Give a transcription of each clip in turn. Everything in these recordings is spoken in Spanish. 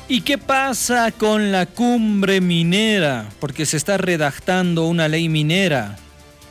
¿Y qué pasa con la cumbre minera? Porque se está redactando una ley minera.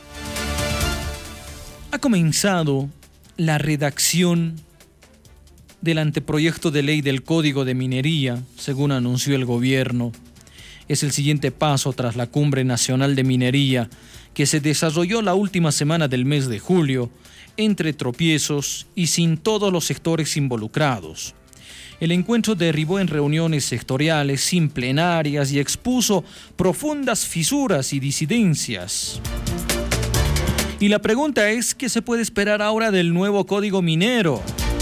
Ha comenzado la redacción del anteproyecto de ley del Código de Minería, según anunció el gobierno. Es el siguiente paso tras la Cumbre Nacional de Minería, que se desarrolló la última semana del mes de julio, entre tropiezos y sin todos los sectores involucrados. El encuentro derivó en reuniones sectoriales, sin plenarias, y expuso profundas fisuras y disidencias. Y la pregunta es, ¿qué se puede esperar ahora del nuevo Código Minero?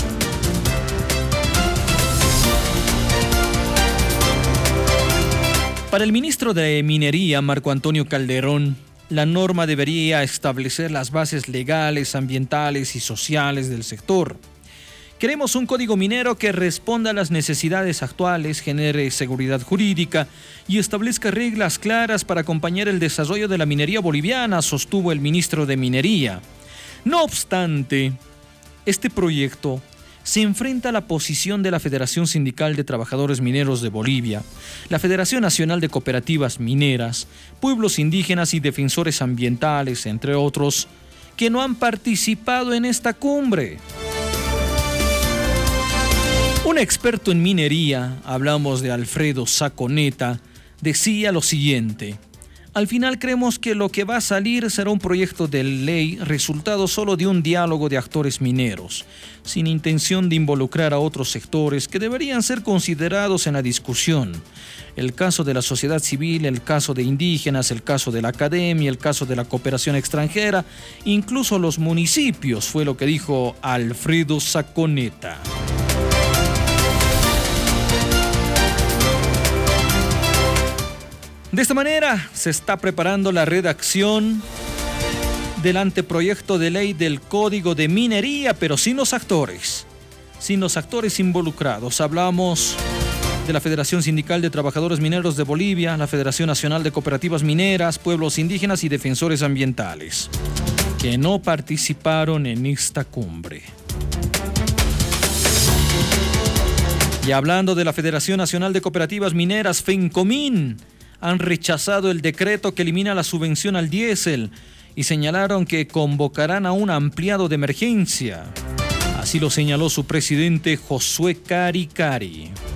Para el ministro de Minería, Marco Antonio Calderón, la norma debería establecer las bases legales, ambientales y sociales del sector. Queremos un código minero que responda a las necesidades actuales, genere seguridad jurídica y establezca reglas claras para acompañar el desarrollo de la minería boliviana, sostuvo el ministro de Minería. No obstante, este proyecto se enfrenta a la posición de la Federación Sindical de Trabajadores Mineros de Bolivia, la Federación Nacional de Cooperativas Mineras, pueblos indígenas y defensores ambientales, entre otros, que no han participado en esta cumbre. Un experto en minería, hablamos de Alfredo Saconeta, decía lo siguiente: al final creemos que lo que va a salir será un proyecto de ley resultado solo de un diálogo de actores mineros, sin intención de involucrar a otros sectores que deberían ser considerados en la discusión. El caso de la sociedad civil, el caso de indígenas, el caso de la academia, el caso de la cooperación extranjera, incluso los municipios, fue lo que dijo Alfredo Saconeta. De esta manera se está preparando la redacción del anteproyecto de ley del Código de Minería, pero sin los actores involucrados. Hablamos de la Federación Sindical de Trabajadores Mineros de Bolivia, la Federación Nacional de Cooperativas Mineras, pueblos indígenas y defensores ambientales, que no participaron en esta cumbre. Y hablando de la Federación Nacional de Cooperativas Mineras, FENCOMIN, han rechazado el decreto que elimina la subvención al diésel y señalaron que convocarán a un ampliado de emergencia. Así lo señaló su presidente Josué Cari Cari.